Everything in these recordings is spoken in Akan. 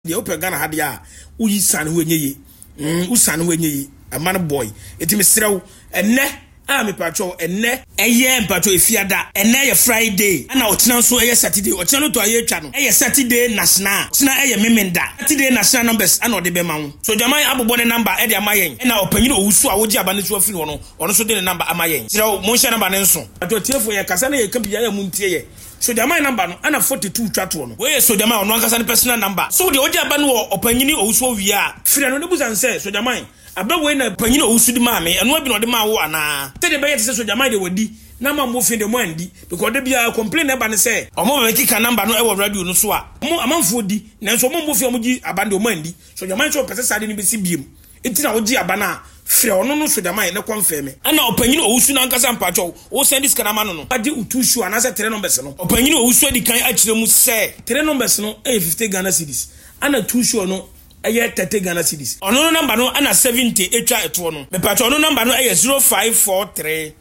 de open Ghana ha de a uyi san ho enye usan ho enye a man boy etimi serew enne me patcho enne eye patcho efiada enne ye Friday ana otena so eye Saturday otena no to aye twa no eye Saturday national otena eye memenda Saturday national numbers ana ode be ma wo so jaman abobo ne number e de amayen na opanyine owusu a woji abane so afiri no ono so de ne number amayen serew mo hye number ne nso patcho tiefo ye kasa na ye ka biya ya muntie ye so the my number no ana 42 twato no we so the my no ankasa ne personal number so the oji aba no opanyini owuso wi a fira no ne busan say so the my aba we na opanyini owuso di ma me eno abi no de ma wo ana te de be yete so the my de wadi na ma mo fi de mo andi because de bia complain na ba ne say omo be kika number no e wo radio no so a mo amanfo di na so mo fi omo gi aba de o ma andi so the my so pese sade ni be si biem enti na oji aba na fira ono no so the my na confirm ana opanyini owuso na ankasa mpacho wo send this kana ma no adi utushu anasa 3 numbers no opanyini owuso adi kan akire mu say 3 numbers no 50 Ghana cedis ana tushu no eye 30 Ghana cedis ono no number no ana 70 etwa eto no me pacho ono number no eye 0543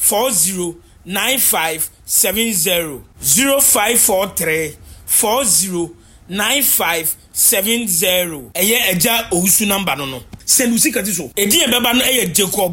409570 0543 409570 eye eja owusu number no send usika ti so edi ebeba no eye Jacob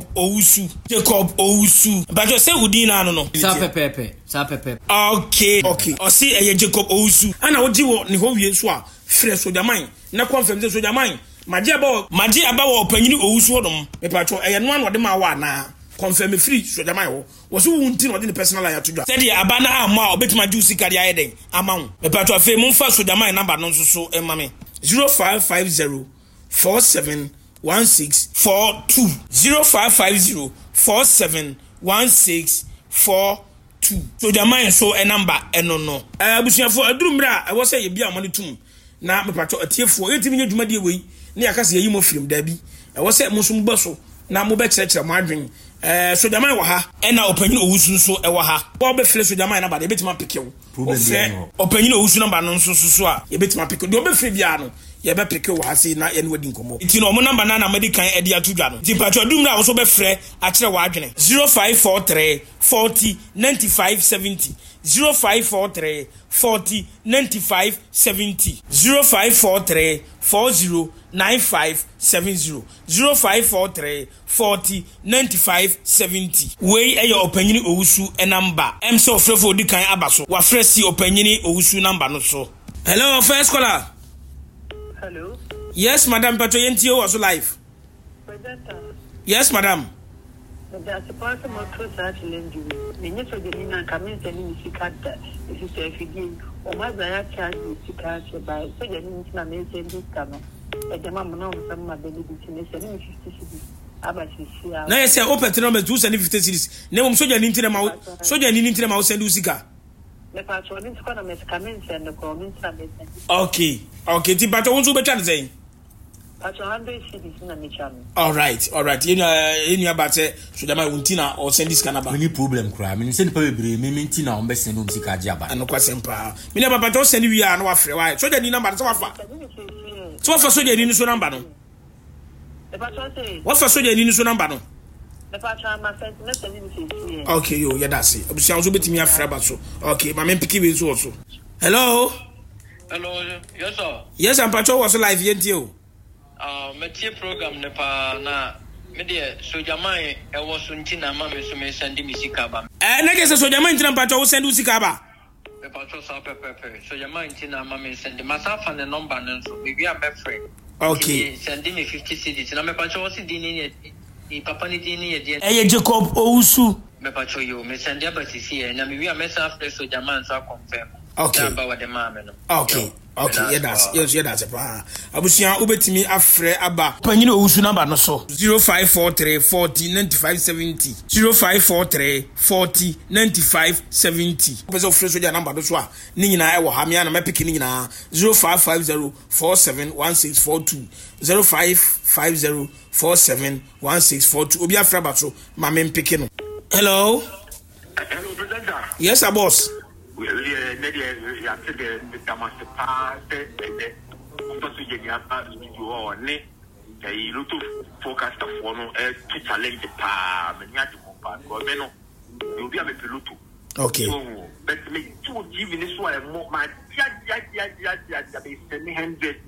Owusu but you say udina no sa pepepe okay o see eye Jacob Owusu ana oji wo ni ho wie so a frɛ so jaman na confirm say so jaman maji aba wo opanyini Owusu hodom me pacho eye no ano de ma wa na confirm free so jaman wo so wunti no de personal ya to dwa say de aba na ama a obetima ju sika de ayeden ama wo me pacho afi mo fa so jaman number no so ema me 0550 47 1642 0550 47 1642 so jaman so a number eno no abusuafo adurumra e wo say ye bia amane tum na me pato atiefo entimi nyadwuma de wei na yakase yayi mo firim da bi e wo say musum gbaso na mo be kyerɛkyerɛ mo adwen so jaman wo ha na opanyini Owusu so e wo ha wo be fle so jaman na ba de betima pikew opanyini Owusu number no so a ye betima pikew de wo be fle bia no ye be pikew wo ha sei na ye no wadi nkomo iti no mo number na na medikan e de atodwa no ti pato adumra wo so be frɛ akyerɛ wo adwene 0543 40 95 70 0543 40 95 70 0543 40 95 70 0543 40 95 70 we e your opanyini Owusu number so frefo di kan abaso wa fresi opanyini Owusu number no so. Hello first caller. Hello. Yes madam Pato yenti o was live. Presenter. Yes madam. That's a part of my process in the minister of the Nina Camin and Sikata. This is a feeding or my charge with Sikata by saying I may send this camera. At the moment, some of my baby between 750 cities. Na yese open to number 250 cities. Ne mum soja ni ntire ma soja ni ntire ma send usika. Me patron ni ko na me Camin and the comments are better. Okay ti pato won so be twa say. Patron 100 cities na me cham. All right. You about say so jama wuntina or send this kana ba. Any problem kra. Me send pa bebre me mentina on be send usika agia ba. Ano kwa sempa. Me na pato send wi a na wa frɛ wa. Soja ni number so wa fa. So wa fa soja ni so number no. The patron say. What for soja ni so number no? The patron ma send me send me. Okay yo, yeah that's it. Obusia so betimi afra ba so. Okay, ma me piki we so. Hello. Hello, yes sir. Yes, I'm Pato was live yenti o. Me tie program ne pa na me de sojaman e wo so ntina ma me so me send me sika ba. Na ke se sojaman ntina Pato wo send sika ba. Me Pato sa pepepe. Sojaman ntina ma me send ma sa fa ne number no so me wi am be free. Okay. Send me 50 cedis na me Pato wo si di ni papa ni di ni ye di. Jacob Owusu. Me Pato yo me send ya ba sisi e na me wi am sa free sojaman so confirm. Okay. Yeah, that's a pa. Abusia ubetimi afre aba. Panyini Owusu number no so. 0543 40 95 70. 0543 40 95 70. Opeso free soja number no so a. Ni nyina e wo ha me na mepiki ni nyina 0550 47 1642. 0550 47 1642. Obi afre aba so ma me mpiki no. Hello. Hello, presenter. Yes, boss. We okay. But me 2 GB this one more my 100